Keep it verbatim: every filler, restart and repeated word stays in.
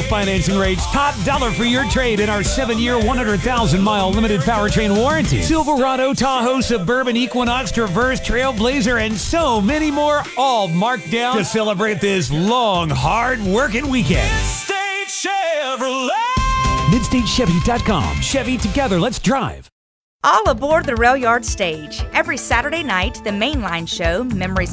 financing rates, top dollar for your trade in our seven-year, one hundred thousand mile limited powertrain warranty. Silverado, Tahoe, Suburban, Equinox, Traverse, Trailblazer, and so many more, all marked down to celebrate this long, hard-working weekend. Midstate Chevrolet. Midstate Chevy dot com. Chevy, together, let's drive. All aboard the Rail Yard Stage. Every Saturday night, the Mainline Show, Memories